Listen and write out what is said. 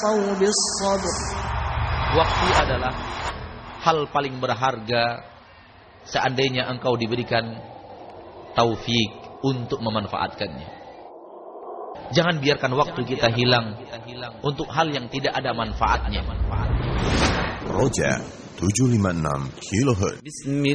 Waktu adalah hal paling berharga seandainya engkau diberikan taufik untuk memanfaatkannya. Jangan biarkan waktu kita hilang untuk hal yang tidak ada manfaatnya. Roja 756 kHz.